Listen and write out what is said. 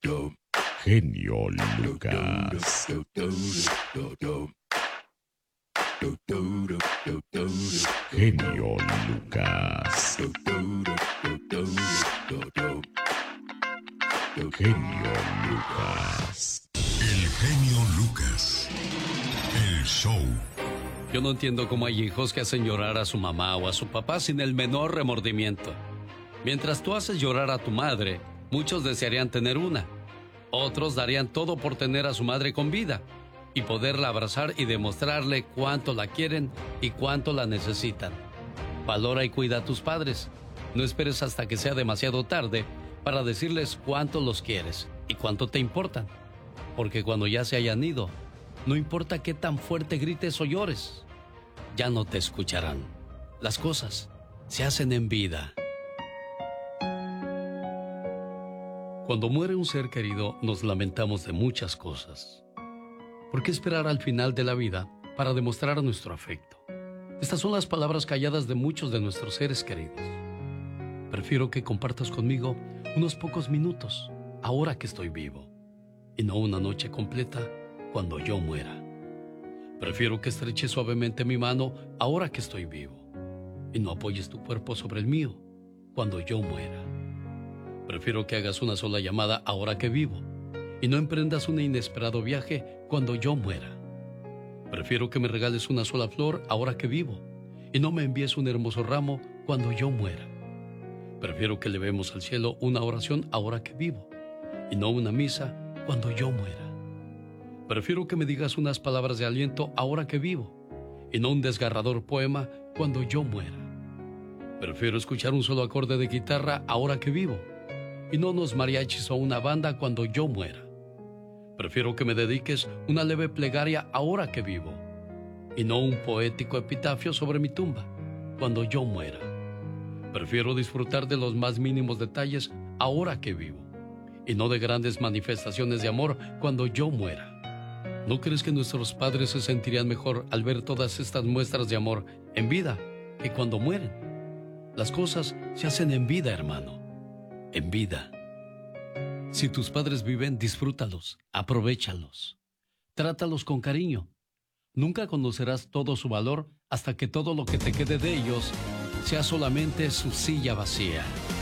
Genio Lucas. Genio Lucas. Genio Lucas. El genio Lucas. El show. Yo no entiendo cómo hay hijos que hacen llorar a su mamá o a su papá sin el menor remordimiento. Mientras tú haces llorar a tu madre, muchos desearían tener una. Otros darían todo por tener a su madre con vida y poderla abrazar y demostrarle cuánto la quieren y cuánto la necesitan. Valora y cuida a tus padres. No esperes hasta que sea demasiado tarde para decirles cuánto los quieres y cuánto te importan. Porque cuando ya se hayan ido, no importa qué tan fuerte grites o llores, ya no te escucharán. Las cosas se hacen en vida. Cuando muere un ser querido, nos lamentamos de muchas cosas. ¿Por qué esperar al final de la vida para demostrar nuestro afecto? Estas son las palabras calladas de muchos de nuestros seres queridos. Prefiero que compartas conmigo unos pocos minutos, ahora que estoy vivo, y no una noche completa cuando yo muera. Prefiero que estreches suavemente mi mano ahora que estoy vivo, y no apoyes tu cuerpo sobre el mío cuando yo muera. Prefiero que hagas una sola llamada ahora que vivo y no emprendas un inesperado viaje cuando yo muera. Prefiero que me regales una sola flor ahora que vivo y no me envíes un hermoso ramo cuando yo muera. Prefiero que elevemos al cielo una oración ahora que vivo y no una misa cuando yo muera. Prefiero que me digas unas palabras de aliento ahora que vivo y no un desgarrador poema cuando yo muera. Prefiero escuchar un solo acorde de guitarra ahora que vivo y no unos mariachis o una banda cuando yo muera. Prefiero que me dediques una leve plegaria ahora que vivo y no un poético epitafio sobre mi tumba cuando yo muera. Prefiero disfrutar de los más mínimos detalles ahora que vivo y no de grandes manifestaciones de amor cuando yo muera. ¿No crees que nuestros padres se sentirían mejor al ver todas estas muestras de amor en vida que cuando mueren? Las cosas se hacen en vida, hermano. En vida. Si tus padres viven, disfrútalos, aprovéchalos, trátalos con cariño. Nunca conocerás todo su valor hasta que todo lo que te quede de ellos sea solamente su silla vacía.